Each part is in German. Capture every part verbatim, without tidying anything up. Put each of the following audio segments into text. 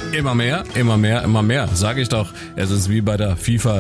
Immer mehr, immer mehr, immer mehr, sag ich doch. Es ist wie bei der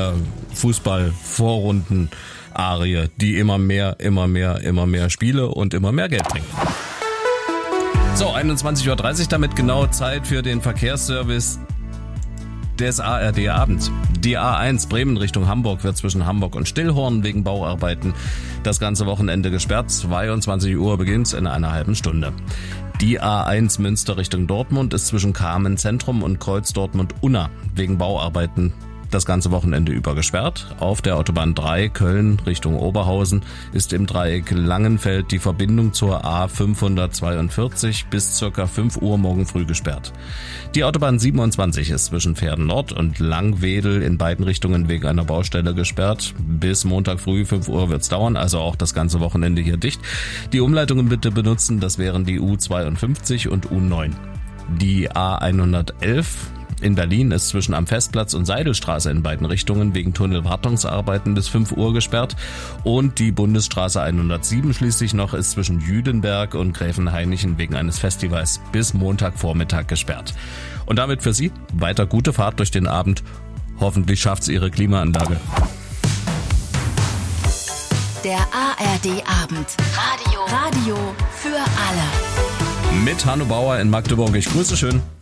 FIFA-Fußball-Vorrunden-Arie, die immer mehr, immer mehr, immer mehr Spiele und immer mehr Geld bringen. So, einundzwanzig Uhr dreißig, damit genau Zeit für den Verkehrsservice des A R D Abends. Die A eins Bremen Richtung Hamburg wird zwischen Hamburg und Stillhorn wegen Bauarbeiten das ganze Wochenende gesperrt. zweiundzwanzig Uhr beginnt in einer halben Stunde. Die A eins Münster Richtung Dortmund ist zwischen Kamen Zentrum und Kreuz Dortmund-Unna wegen Bauarbeiten das ganze Wochenende über gesperrt. Auf der Autobahn drei Köln Richtung Oberhausen ist im Dreieck Langenfeld die Verbindung zur A fünfhundertzweiundvierzig bis circa fünf Uhr morgen früh gesperrt. Die Autobahn siebenundzwanzig ist zwischen Pferden Nord und Langwedel in beiden Richtungen wegen einer Baustelle gesperrt. Bis Montag früh fünf Uhr wird's dauern, also auch das ganze Wochenende hier dicht. Die Umleitungen bitte benutzen, das wären die U zweiundfünfzig und U neun. Die A hundertelf in Berlin ist zwischen am Festplatz und Seidelstraße in beiden Richtungen wegen Tunnelwartungsarbeiten bis fünf Uhr gesperrt und die Bundesstraße hundertsieben schließlich noch ist zwischen Jüdenberg und Gräfenhainichen wegen eines Festivals bis Montagvormittag gesperrt. Und damit für Sie weiter gute Fahrt durch den Abend. Hoffentlich schafft's Ihre Klimaanlage. Der A R D Abend. Radio. Radio für alle. Mit Hanno Bauer in Magdeburg. Ich grüße schön.